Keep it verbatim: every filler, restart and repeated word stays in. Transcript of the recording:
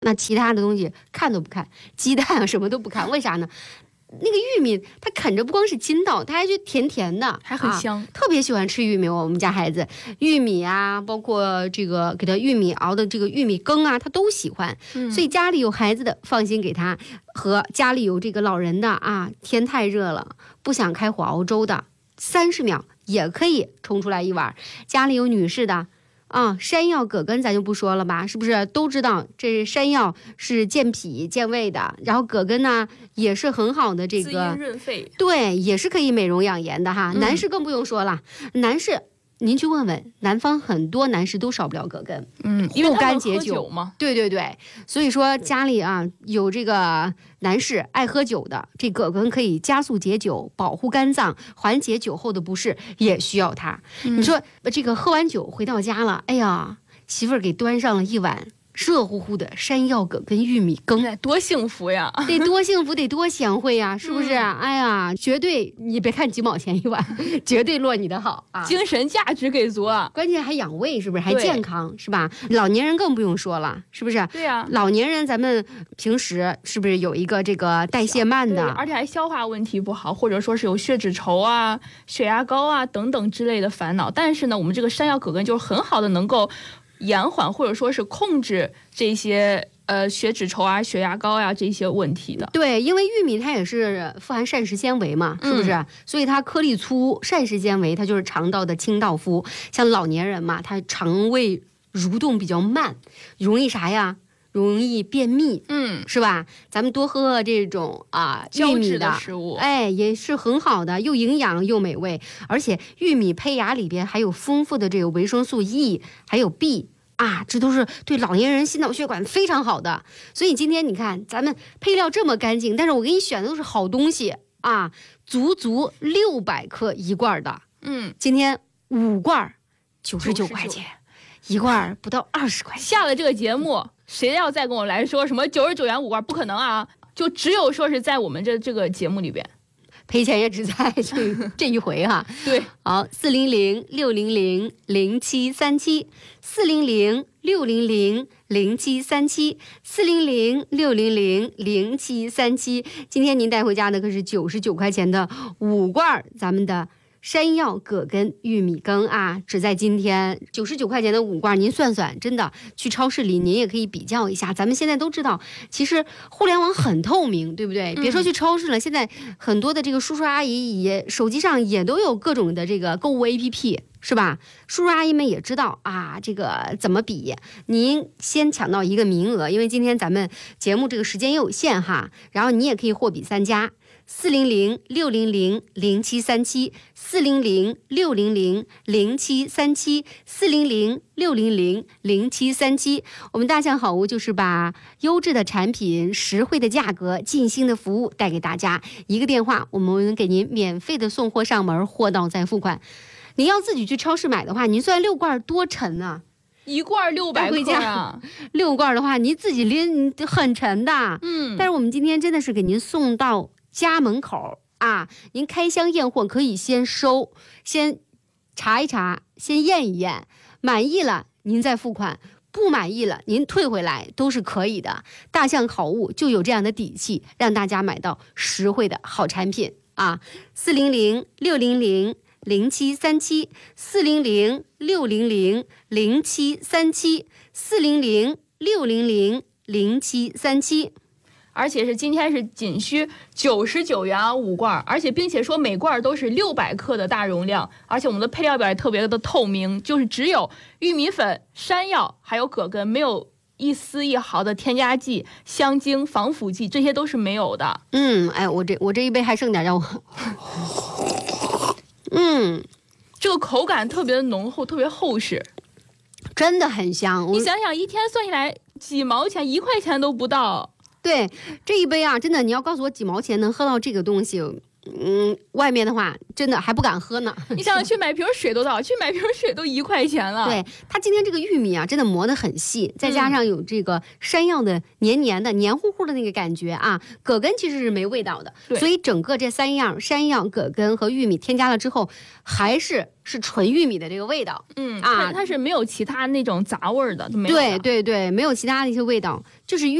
那其他的东西看都不看，鸡蛋啊什么都不看，为啥呢？那个玉米它啃着不光是筋道，它还就甜甜的， 还很香、 啊、特别喜欢吃玉米。我们家孩子玉米啊，包括这个给他玉米熬的这个玉米羹啊，他都喜欢、嗯、所以家里有孩子的放心给他，和家里有这个老人的啊，天太热了不想开火熬粥的，三十秒也可以冲出来一碗。家里有女士的啊，山药葛根咱就不说了吧，是不是都知道这山药是健脾健胃的，然后葛根呢也是很好的这个滋阴润肺， 对，也是可以美容养颜的哈、嗯、男士更不用说了，男士您去问问，南方很多男士都少不了葛根， 嗯，因为不干解酒嘛， 对对对，所以说家里啊有这个男士爱喝酒的，这葛根可以加速解酒，保护肝脏，缓解酒后的不适，也需要它、嗯、你说这个喝完酒回到家了，哎呀，媳妇儿给端上了一碗热乎乎的山药葛根玉米羹， 多幸福呀！ 得多幸福，得多贤惠呀，是不是、嗯、哎呀，绝对你别看几毛钱一碗，绝对落你的好啊！ 精神价值给足啊， 关键还养胃，是不是还健康，是吧？老年人更不用说了，是不是？ 对呀、啊， 老年人咱们平时是不是有一个这个代谢慢的， 而且还消化问题不好，或者说是有血脂稠啊、血压高啊等等之类的烦恼，但是呢，我们这个山药葛根就是很好的能够延缓或者说是控制这些呃血脂稠啊、血压高呀、啊、这些问题的。 对，因为玉米它也是富含膳食纤维嘛，是不是？嗯、所以它颗粒粗，膳食纤维它就是肠道的清道夫。像老年人嘛，他肠胃蠕动比较慢，容易啥呀？容易便秘， 嗯， 是吧？咱们多喝喝这种啊玉米的, 的食物， 哎，也是很好的，又营养又美味。而且玉米胚芽里边还有丰富的这个维生素 E， 还有 B 啊，这都是对老年人心脑血管非常好的。所以今天你看，咱们配料这么干净，但是我给你选的都是好东西啊，足足六百克一罐的， 嗯， 今天五罐九十九块钱，一罐不到二十块钱。 下了这个节目。谁要再跟我来说什么九十九元五罐，不可能啊！就只有说是在我们这这个节目里边， 赔钱也只在这这一回哈。 对， 好，四零零六零零零七三七，四零零六零零零七三七，四零零六零零零七三七。今天您带回家的可是九十九块钱的五罐咱们的山药葛根玉米羹啊，只在今天九十九块钱的五罐，您算算，真的去超市里您也可以比较一下。咱们现在都知道，其实互联网很透明，对不对？别说去超市了，现在很多的这个叔叔阿姨也手机上也都有各种的这个购物 A P P， 是吧？叔叔阿姨们也知道啊，这个怎么比？您先抢到一个名额，因为今天咱们节目这个时间也有限哈，然后你也可以货比三家。四零零六零零零七三七，四零零六零零零七三七，四零零六零零零七三七。我们大象好物就是把优质的产品、实惠的价格、尽心的服务带给大家。一个电话，我们给您免费的送货上门，货到再付款。您要自己去超市买的话，您算六罐多沉啊？ 一罐六百克啊！ 六罐的话，您自己拎很沉的。 嗯， 但是我们今天真的是给您送到家门口啊，您开箱验货可以先收，先查一查，先验一验，满意了您再付款，不满意了您退回来都是可以的。大象好物就有这样的底气，让大家买到实惠的好产品啊！四零零六零零零七三七，四零零六零零零七三七，四零零六零零零七三七。 而且是今天是仅需九十九元五罐，而且并且说每罐都是六百克的大容量，而且我们的配料表也特别的透明，就是只有玉米粉、山药还有葛根，没有一丝一毫的添加剂、香精、防腐剂，这些都是没有的。 嗯，哎，我这我这一杯还剩点，让我，嗯， 这个口感特别的浓厚，特别厚实， 真的很香。 你想想，一天算下来几毛钱，一块钱都不到。 对，这一杯啊，真的，你要告诉我几毛钱能喝到这个东西， 嗯，外面的话真的还不敢喝呢。 你想想去买瓶水都多少？去买瓶水都一块钱了。 对，它今天这个玉米啊，真的磨得很细，再加上有这个山药的黏黏的、黏糊糊的那个感觉啊，葛根其实是没味道的，所以整个这三样山药、葛根和玉米添加了之后，还是是纯玉米的这个味道。 嗯啊， 它是没有其他那种杂味儿的，都没有。 对对对，没有其他的一些味道，就是玉。